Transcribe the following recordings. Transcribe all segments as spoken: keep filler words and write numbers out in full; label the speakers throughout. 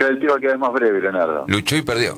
Speaker 1: el tío va a quedar más breve, Leonardo.
Speaker 2: Luchó y perdió.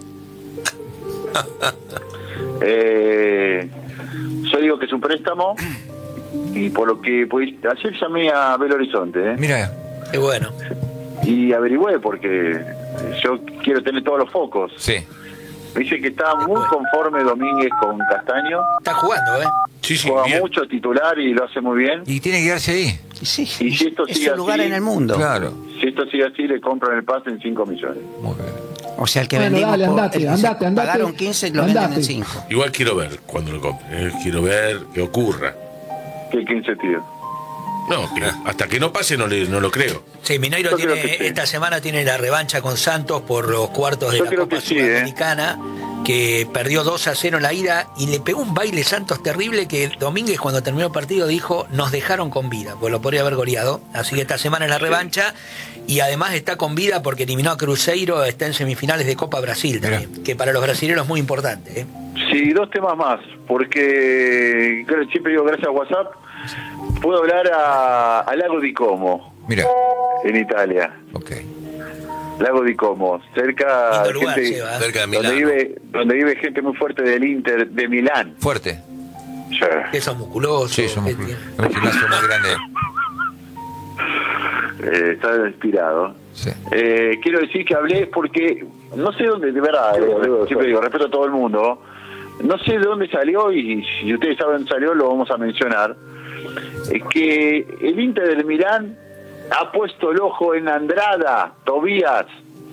Speaker 1: eh, yo digo que es un préstamo y por lo que pues, ayer llamé a Belo Horizonte, ¿eh?
Speaker 2: Mira.
Speaker 3: Qué bueno.
Speaker 1: Y averigüé porque yo quiero tener todos los focos.
Speaker 2: Sí.
Speaker 1: Me dice que está muy conforme Domínguez con Castaño.
Speaker 3: Está jugando, ¿eh?
Speaker 4: Sí, sí,
Speaker 1: Juega
Speaker 4: bien.
Speaker 1: mucho titular y lo hace muy bien.
Speaker 2: Y tiene que quedarse ahí.
Speaker 5: Sí,
Speaker 1: Y si esto
Speaker 5: es
Speaker 1: sigue
Speaker 5: su lugar
Speaker 1: así,
Speaker 5: en el mundo.
Speaker 2: Claro.
Speaker 1: Si esto sigue así, le compran el pase en cinco millones.
Speaker 2: Muy bien.
Speaker 5: O sea, el que
Speaker 6: Bueno,
Speaker 5: vendimos
Speaker 6: dale,
Speaker 5: por-
Speaker 6: andate,
Speaker 5: el que
Speaker 6: andate,
Speaker 5: se
Speaker 6: andate.
Speaker 5: pagaron quince, lo venden
Speaker 6: Andate.
Speaker 5: en cinco.
Speaker 4: Igual quiero ver cuando lo compre. eh, Quiero ver que ocurra.
Speaker 1: ¿Qué quince tío?
Speaker 4: No, que hasta que no pase no, le, no lo creo.
Speaker 3: Sí, Mineiro
Speaker 1: Yo
Speaker 3: tiene,
Speaker 1: creo que sí.
Speaker 3: esta semana tiene la revancha con Santos por los cuartos de
Speaker 1: Yo
Speaker 3: la
Speaker 1: creo
Speaker 3: Copa
Speaker 1: que sí,
Speaker 3: Sudamericana, que perdió dos a cero en la ida y le pegó un baile Santos terrible que Domínguez cuando terminó el partido dijo, nos dejaron con vida, pues lo podría haber goleado. Así que esta semana es la revancha y además está con vida porque eliminó a Cruzeiro, está en semifinales de Copa Brasil también, que para los brasileños es muy importante, ¿eh?
Speaker 1: Sí, dos temas más, porque claro, siempre digo gracias a WhatsApp, puedo hablar a, a Lago di Como,
Speaker 2: Mira.
Speaker 1: en Italia.
Speaker 2: Ok.
Speaker 1: Lago di Como, cerca,
Speaker 3: Lindo lugar,
Speaker 1: gente,
Speaker 3: Seba, ¿eh?
Speaker 4: Cerca de
Speaker 1: donde
Speaker 4: Milán.
Speaker 1: vive, donde vive gente muy fuerte del Inter de Milán.
Speaker 2: Fuerte.
Speaker 1: Sí.
Speaker 3: Que son musculosos.
Speaker 2: Sí, somos
Speaker 3: que tienen-
Speaker 2: un gimnasio muy grande.
Speaker 1: Eh, está inspirado.
Speaker 2: Sí.
Speaker 1: Eh, quiero decir que hablé porque no sé dónde, de verdad, eh, siempre digo, respeto a todo el mundo, no sé de dónde salió y si ustedes saben dónde salió lo vamos a mencionar, es que el Inter del Milán ha puesto el ojo en Andrada, Tobías,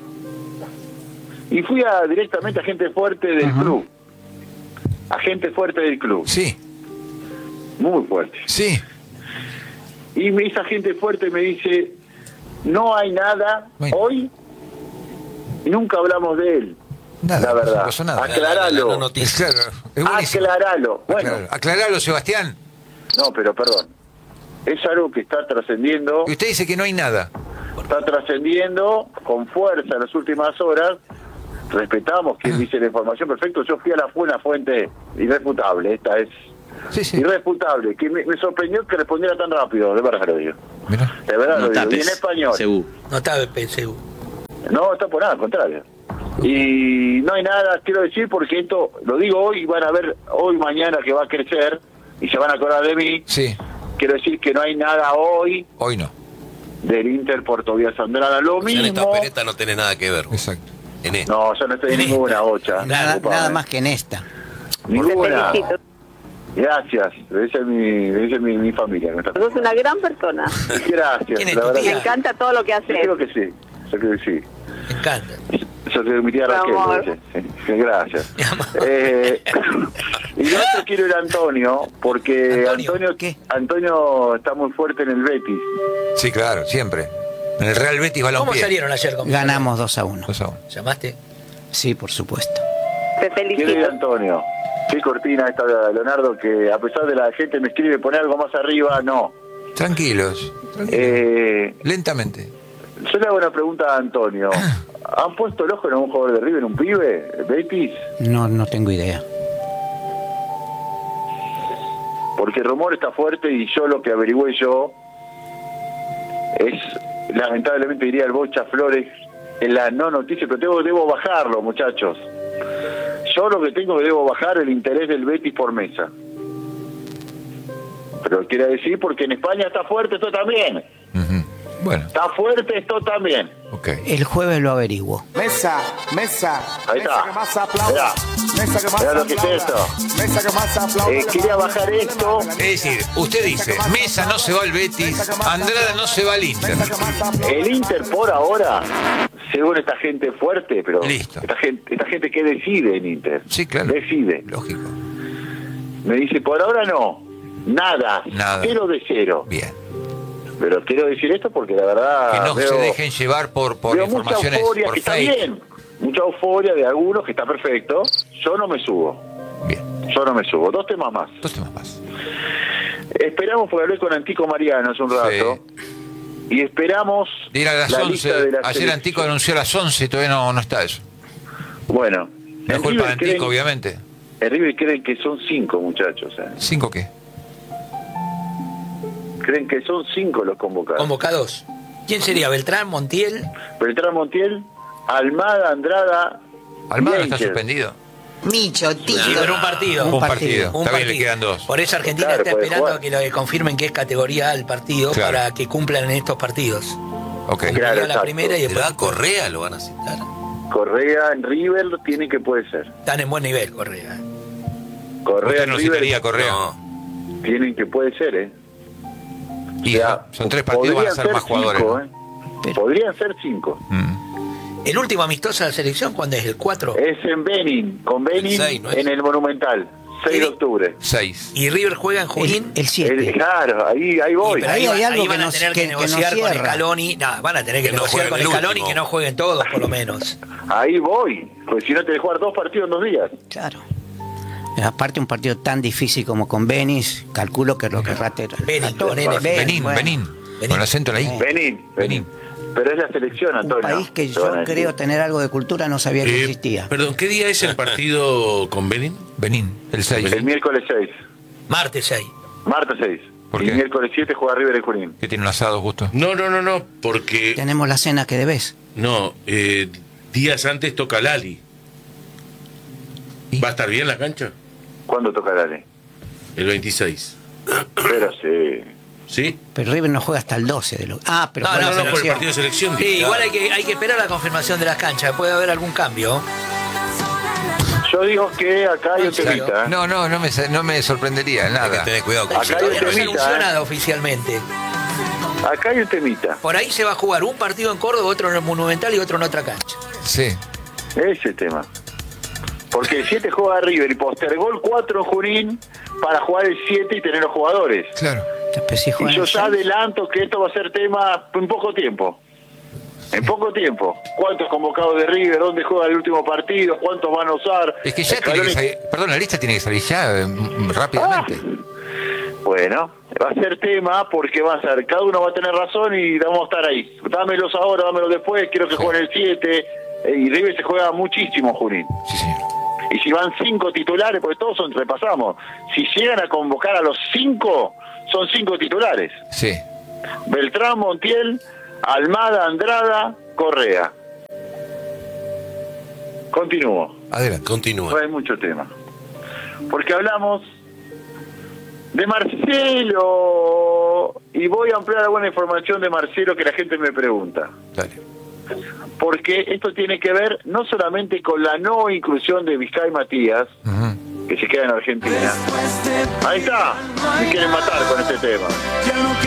Speaker 1: y fui a, directamente a gente fuerte del
Speaker 5: Ajá.
Speaker 1: club, a gente fuerte del club,
Speaker 2: Sí.
Speaker 1: muy fuerte.
Speaker 2: Sí.
Speaker 1: Y me esa gente fuerte me dice, no hay nada
Speaker 2: Bueno.
Speaker 1: hoy y nunca hablamos de él.
Speaker 2: Nada.
Speaker 1: La verdad.
Speaker 2: No pasó nada.
Speaker 1: Aclaralo.
Speaker 4: No, no, no, no,
Speaker 2: Es claro. Es buenísimo.
Speaker 1: Aclaralo. Bueno,
Speaker 2: Aclaralo. Aclaralo, Sebastián.
Speaker 1: no, pero perdón. Es algo que está trascendiendo,
Speaker 2: Y usted dice que no hay nada.
Speaker 1: está trascendiendo con fuerza en las últimas horas. Respetamos quien dice la información, perfecto. Yo fui a la fu- una fuente irrefutable. Esta es
Speaker 2: Sí, sí.
Speaker 1: irrefutable. Que me, me sorprendió que respondiera tan rápido. De verdad lo digo.
Speaker 2: Mira.
Speaker 1: De verdad
Speaker 7: No
Speaker 1: lo digo. Y en
Speaker 7: tapes,
Speaker 1: español.
Speaker 7: Cebú.
Speaker 3: No está P S U.
Speaker 1: No, está por nada, al contrario. Y no hay nada, quiero decir, porque esto, lo digo hoy, van a ver hoy, mañana que va a crecer y se van a acordar de mí.
Speaker 2: Sí.
Speaker 1: Quiero decir que no hay nada hoy
Speaker 2: Hoy no.
Speaker 1: del Inter por Tobias Andrada. Lo
Speaker 4: Ya en esta
Speaker 1: mismo.
Speaker 4: opereta no tiene nada que ver.
Speaker 2: Exacto.
Speaker 4: En esto.
Speaker 1: No, yo no estoy en ninguna, Bocha.
Speaker 5: Nada,
Speaker 1: Disculpame.
Speaker 5: nada más que en esta.
Speaker 1: Ninguna.
Speaker 8: Te felicito.
Speaker 1: Gracias. Esa es mi, esa es mi, mi familia. que me está-
Speaker 8: Sos una gran persona.
Speaker 1: Gracias.
Speaker 3: ¿Quién es
Speaker 1: La
Speaker 3: tu
Speaker 1: verdad
Speaker 3: tía?
Speaker 8: Me encanta todo lo que
Speaker 1: Yo
Speaker 8: haces.
Speaker 1: creo que sí. Yo creo que sí.
Speaker 3: Me encanta.
Speaker 1: Yo soy mi tía
Speaker 8: Mi
Speaker 1: Raquel.
Speaker 8: amor.
Speaker 1: dice. Sí, sí, gracias. Eh, y lo otro quiero ir a Antonio, porque
Speaker 3: Antonio,
Speaker 1: Antonio,
Speaker 5: ¿qué?
Speaker 1: Antonio está muy fuerte en el Betis.
Speaker 2: Sí, claro, siempre. En el Real Betis
Speaker 3: ¿Cómo
Speaker 2: Balompié.
Speaker 3: salieron ayer con
Speaker 5: Ganamos dos a uno.
Speaker 2: Dos a uno.
Speaker 3: ¿Llamaste?
Speaker 5: Sí, por supuesto.
Speaker 8: Te
Speaker 1: Quiero ir a
Speaker 8: felicito.
Speaker 1: Antonio. Qué cortina esta, Leonardo, que a pesar de la gente me escribe poner algo más arriba, no.
Speaker 2: Tranquilos. tranquilos.
Speaker 1: Eh,
Speaker 2: Lentamente.
Speaker 1: yo le hago una pregunta a Antonio. ¿Han puesto el ojo en un jugador de River, un pibe, Betis?
Speaker 5: No, no tengo idea.
Speaker 1: Porque el rumor está fuerte y yo lo que averigüé yo es, lamentablemente diría el Bocha Flores, en la no noticia, pero tengo, debo bajarlo, muchachos. Yo lo que tengo que debo bajar el interés del Betis por Mesa. Pero quiere decir porque en España está fuerte esto también.
Speaker 2: Ujú. Bueno,
Speaker 1: Está fuerte esto también.
Speaker 2: ok.
Speaker 5: El jueves lo averiguo.
Speaker 9: Mesa, mesa.
Speaker 1: Ahí
Speaker 9: mesa
Speaker 1: está.
Speaker 9: que más aplauda.
Speaker 1: Mirá.
Speaker 9: Mesa que más
Speaker 1: Mirá lo que es
Speaker 9: aplauda.
Speaker 1: esto.
Speaker 9: Mesa que más aplauda.
Speaker 1: Eh, quería bajar esto.
Speaker 2: Es decir, usted dice, Mesa no se va al Betis, Andrada no se va al Inter.
Speaker 9: Mesa que más aplauda.
Speaker 1: El Inter por ahora, según esta gente fuerte, pero
Speaker 2: Listo.
Speaker 1: esta gente, esta gente que decide en Inter,
Speaker 2: Sí, claro.
Speaker 1: decide.
Speaker 2: Lógico.
Speaker 1: Me dice, por ahora no, nada,
Speaker 2: Nada.
Speaker 1: cero de cero.
Speaker 2: Bien.
Speaker 1: Pero quiero decir esto porque la verdad
Speaker 2: Que no
Speaker 1: veo,
Speaker 2: se dejen llevar por, por
Speaker 1: veo mucha
Speaker 2: informaciones,
Speaker 1: euforia,
Speaker 2: por
Speaker 1: que está
Speaker 2: fake.
Speaker 1: bien, mucha euforia de algunos que está perfecto. Yo no me subo,
Speaker 2: Bien.
Speaker 1: yo no me subo. Dos temas más.
Speaker 2: Dos temas más.
Speaker 1: Esperamos, porque hablé con Antico Mariano hace un rato, y esperamos
Speaker 2: Ir a las
Speaker 1: la
Speaker 2: once.
Speaker 1: lista de la
Speaker 2: Ayer
Speaker 1: selección.
Speaker 2: Antico anunció a las once y todavía no, no está eso.
Speaker 1: Bueno,
Speaker 2: No es
Speaker 1: en
Speaker 2: culpa de
Speaker 1: River
Speaker 2: Antico,
Speaker 1: creen-
Speaker 2: obviamente.
Speaker 1: en River creen que son cinco muchachos, ¿eh?
Speaker 2: ¿Cinco qué?
Speaker 1: Creen que son cinco los convocados.
Speaker 3: Convocados. ¿Quién sería? ¿Beltrán, Montiel?
Speaker 1: Beltrán Montiel, Almada, Andrada.
Speaker 2: Almada no está
Speaker 1: Bianchi.
Speaker 2: suspendido.
Speaker 6: Micho, tío.
Speaker 3: Sí, pero un partido.
Speaker 2: Un partido.
Speaker 3: Un
Speaker 2: Está bien, le
Speaker 3: partido.
Speaker 2: quedan dos.
Speaker 3: Por eso Argentina
Speaker 1: Claro,
Speaker 3: está
Speaker 1: puede
Speaker 3: esperando
Speaker 1: jugar.
Speaker 3: a que lo confirmen que es categoría A el partido
Speaker 2: Claro.
Speaker 3: para que cumplan en estos partidos.
Speaker 2: Ok.
Speaker 1: Claro,
Speaker 3: Primero la
Speaker 1: exacto.
Speaker 3: primera y
Speaker 7: Pero
Speaker 3: después
Speaker 7: a Correa lo van a citar.
Speaker 1: Correa en River tiene que puede ser.
Speaker 3: están en buen nivel, Correa.
Speaker 1: Correa
Speaker 2: Usted
Speaker 1: en
Speaker 2: no
Speaker 1: River
Speaker 2: citaría a Correa.
Speaker 7: No.
Speaker 1: tienen que puede ser, ¿eh?
Speaker 2: Y
Speaker 1: O sea,
Speaker 2: son tres partidos, van a
Speaker 1: podrían
Speaker 2: ser más jugadores.
Speaker 1: cinco,
Speaker 2: ¿no?
Speaker 1: ¿eh?
Speaker 5: Pero-
Speaker 1: Podrían ser cinco.
Speaker 2: Mm.
Speaker 3: El último amistoso de la selección, ¿cuándo es? ¿El cuatro?
Speaker 1: Es en Benin, con Benin
Speaker 7: El seis, ¿no es?
Speaker 1: en el Monumental, seis de
Speaker 3: Sí.
Speaker 1: octubre.
Speaker 2: Seis.
Speaker 3: Y River juega en Junín.
Speaker 5: El
Speaker 1: El-
Speaker 5: siete.
Speaker 1: claro, ahí, ahí
Speaker 3: Y,
Speaker 1: voy.
Speaker 3: pero
Speaker 5: Ahí
Speaker 3: ahí,
Speaker 5: hay
Speaker 3: van-
Speaker 5: algo
Speaker 3: ahí van
Speaker 5: que
Speaker 3: a
Speaker 5: nos-
Speaker 3: tener que,
Speaker 5: que- que nos
Speaker 3: negociar con
Speaker 5: cierra.
Speaker 3: Scaloni. No, van a tener que,
Speaker 7: Que no
Speaker 3: negociar con
Speaker 7: jueguen el
Speaker 3: Scaloni
Speaker 7: último.
Speaker 3: que no jueguen todos, por lo menos.
Speaker 1: Ahí voy. Pues si no te de jugar dos partidos en dos días.
Speaker 5: Claro. Aparte un partido tan difícil como con Benis, calculo que lo que rate.
Speaker 3: Benin, con N.
Speaker 2: Benín,
Speaker 5: bueno.
Speaker 2: Benín. Con acento en la I.
Speaker 1: Benin,
Speaker 2: Benín.
Speaker 1: Pero es la selección,
Speaker 5: Un
Speaker 1: Antonio.
Speaker 5: país que
Speaker 1: te van a
Speaker 5: yo
Speaker 1: decir.
Speaker 5: creo tener algo de cultura no sabía que
Speaker 4: Eh,
Speaker 5: existía.
Speaker 4: Perdón, ¿qué día es el partido con Benin?
Speaker 2: Benín, el seis.
Speaker 1: El miércoles seis.
Speaker 3: Martes seis.
Speaker 1: Martes seis.
Speaker 2: ¿Por
Speaker 1: y
Speaker 2: qué?
Speaker 1: miércoles siete juega River en Junín.
Speaker 2: Que tiene un asado justo.
Speaker 4: No, no, no, no, porque
Speaker 5: Tenemos la cena que debes.
Speaker 4: no, eh, días antes toca Lali.
Speaker 2: ¿Y?
Speaker 4: ¿Va a estar bien la cancha?
Speaker 1: ¿Cuándo toca Dale?
Speaker 4: El veintiséis.
Speaker 1: Pero sí.
Speaker 4: ¿Sí?
Speaker 5: Pero River no juega hasta el doce de lo. Ah, pero
Speaker 3: No,
Speaker 5: juega
Speaker 4: No,
Speaker 5: la
Speaker 4: no, por el
Speaker 5: selección.
Speaker 4: partido de selección.
Speaker 3: Sí,
Speaker 4: digo.
Speaker 3: igual hay que, hay que esperar la confirmación de las canchas. Puede haber algún cambio.
Speaker 1: Yo digo que acá hay un
Speaker 3: Sí,
Speaker 1: temita. ¿eh?
Speaker 2: No, no, no me, no me sorprendería
Speaker 7: Hay que
Speaker 2: nada.
Speaker 7: tener cuidado con
Speaker 1: Acá
Speaker 7: eso.
Speaker 1: hay un
Speaker 3: Todavía no se
Speaker 1: temita,
Speaker 3: anunció
Speaker 1: ¿eh?
Speaker 3: nada oficialmente.
Speaker 1: Acá hay un temita.
Speaker 3: Por ahí se va a jugar un partido en Córdoba, otro en el Monumental y otro en otra cancha.
Speaker 2: Sí.
Speaker 1: Ese tema. Porque el siete juega River y postergó el cuatro en Junín para jugar el siete y tener los jugadores.
Speaker 2: Claro.
Speaker 5: Después si
Speaker 1: Y
Speaker 5: juegan
Speaker 1: yo
Speaker 5: el
Speaker 1: ya
Speaker 5: seis.
Speaker 1: adelanto que esto va a ser tema en poco tiempo. En poco tiempo. ¿Cuántos convocados de River? ¿Dónde juega el último partido? ¿Cuántos van a usar?
Speaker 2: Es que ya tiene que
Speaker 1: Scaloni-
Speaker 2: salir. Perdón, la lista tiene que salir ya eh, m- rápidamente.
Speaker 1: Bueno, va a ser tema porque va a ser, cada uno va a tener razón y vamos a estar ahí. Dámelos ahora, dámelos después, quiero que
Speaker 2: Sí.
Speaker 1: jueguen el siete. eh, Y River se juega muchísimo, Junín.
Speaker 2: Sí, señor.
Speaker 1: Y si van cinco titulares, porque todos son, repasamos, si llegan a convocar a los cinco, son cinco titulares.
Speaker 2: Sí.
Speaker 1: Beltrán, Montiel, Almada, Andrada, Correa. Continúo.
Speaker 2: Adelante.
Speaker 1: No
Speaker 7: Continúa.
Speaker 1: hay mucho tema. Porque hablamos de Marcelo y voy a ampliar alguna información de Marcelo que la gente me pregunta.
Speaker 2: Dale.
Speaker 1: Porque esto tiene que ver no solamente con la no inclusión de Vizcay Matías,
Speaker 2: Ujú.
Speaker 1: que se queda en Argentina. Ahí está, me quieren matar con este tema.